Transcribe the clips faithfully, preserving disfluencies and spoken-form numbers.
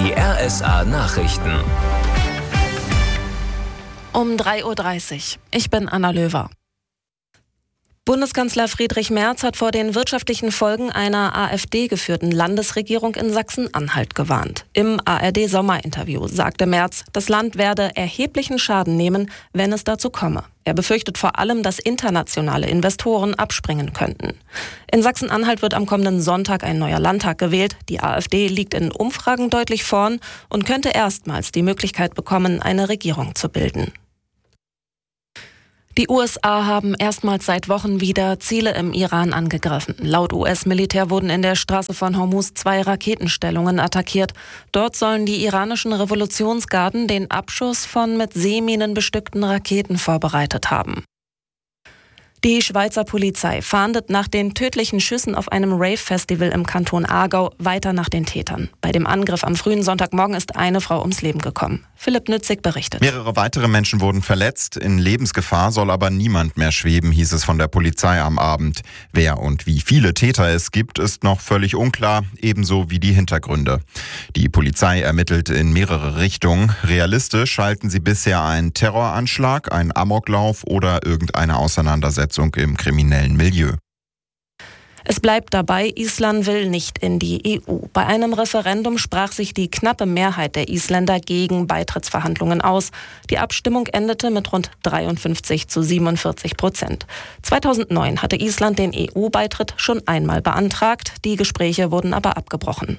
Die R S A-Nachrichten. Um drei Uhr dreißig. Ich bin Anna Löwer. Bundeskanzler Friedrich Merz hat vor den wirtschaftlichen Folgen einer AfD-geführten Landesregierung in Sachsen-Anhalt gewarnt. Im A R D-Sommerinterview sagte Merz, das Land werde erheblichen Schaden nehmen, wenn es dazu komme. Er befürchtet vor allem, dass internationale Investoren abspringen könnten. In Sachsen-Anhalt wird am kommenden Sonntag ein neuer Landtag gewählt. Die AfD liegt in Umfragen deutlich vorn und könnte erstmals die Möglichkeit bekommen, eine Regierung zu bilden. Die U S A haben erstmals seit Wochen wieder Ziele im Iran angegriffen. Laut U S-Militär wurden in der Straße von Hormuz zwei Raketenstellungen attackiert. Dort sollen die iranischen Revolutionsgarden den Abschuss von mit Seeminen bestückten Raketen vorbereitet haben. Die Schweizer Polizei fahndet nach den tödlichen Schüssen auf einem Rave-Festival im Kanton Aargau weiter nach den Tätern. Bei dem Angriff am frühen Sonntagmorgen ist eine Frau ums Leben gekommen. Philipp Nützig berichtet. Mehrere weitere Menschen wurden verletzt. In Lebensgefahr soll aber niemand mehr schweben, hieß es von der Polizei am Abend. Wer und wie viele Täter es gibt, ist noch völlig unklar, ebenso wie die Hintergründe. Die Polizei ermittelt in mehrere Richtungen. Realistisch halten sie bisher einen Terroranschlag, einen Amoklauf oder irgendeine Auseinandersetzung im kriminellen Milieu. Es bleibt dabei, Island will nicht in die E U. Bei einem Referendum sprach sich die knappe Mehrheit der Isländer gegen Beitrittsverhandlungen aus. Die Abstimmung endete mit rund dreiundfünfzig zu siebenundvierzig Prozent. zweitausendneun hatte Island den E U-Beitritt schon einmal beantragt. Die Gespräche wurden aber abgebrochen.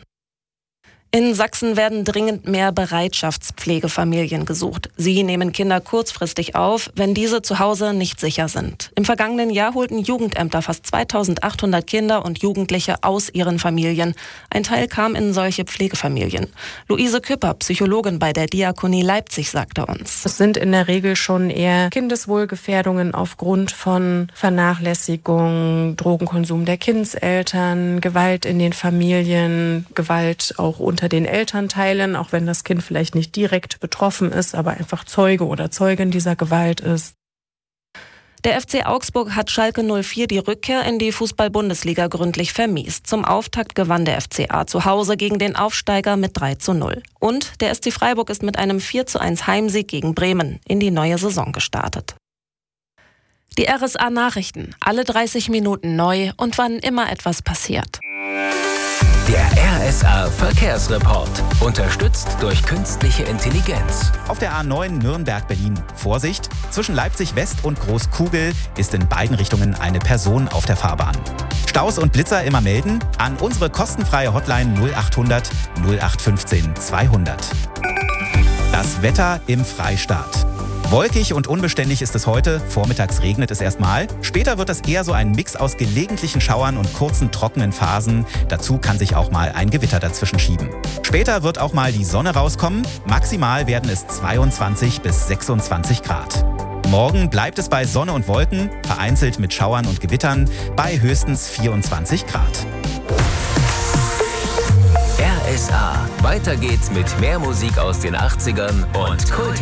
In Sachsen werden dringend mehr Bereitschaftspflegefamilien gesucht. Sie nehmen Kinder kurzfristig auf, wenn diese zu Hause nicht sicher sind. Im vergangenen Jahr holten Jugendämter fast zweitausendachthundert Kinder und Jugendliche aus ihren Familien. Ein Teil kam in solche Pflegefamilien. Luise Küpper, Psychologin bei der Diakonie Leipzig, sagte uns: Es sind in der Regel schon eher Kindeswohlgefährdungen aufgrund von Vernachlässigung, Drogenkonsum der Kindeseltern, Gewalt in den Familien, Gewalt auch unter den Elternteilen, auch wenn das Kind vielleicht nicht direkt betroffen ist, aber einfach Zeuge oder Zeugin dieser Gewalt ist. Der F C Augsburg hat Schalke null vier die Rückkehr in die Fußball-Bundesliga gründlich vermiest. Zum Auftakt gewann der F C A zu Hause gegen den Aufsteiger mit drei zu null. Und der S C Freiburg ist mit einem vier zu eins Heimsieg gegen Bremen in die neue Saison gestartet. Die R S A-Nachrichten, alle dreißig Minuten neu und wann immer etwas passiert. Der R S A-Verkehrsreport, unterstützt durch künstliche Intelligenz. Auf der A neun Nürnberg-Berlin. Vorsicht, zwischen Leipzig West und Großkugel ist in beiden Richtungen eine Person auf der Fahrbahn. Staus und Blitzer immer melden an unsere kostenfreie Hotline null achthundert null acht fünfzehn zweihundert. Das Wetter im Freistaat. Wolkig und unbeständig ist es heute, vormittags regnet es erstmal. Später wird es eher so ein Mix aus gelegentlichen Schauern und kurzen trockenen Phasen. Dazu kann sich auch mal ein Gewitter dazwischen schieben. Später wird auch mal die Sonne rauskommen. Maximal werden es zweiundzwanzig bis sechsundzwanzig Grad. Morgen bleibt es bei Sonne und Wolken, vereinzelt mit Schauern und Gewittern, bei höchstens vierundzwanzig Grad. R S A. Weiter geht's mit mehr Musik aus den achtzigern und Kult.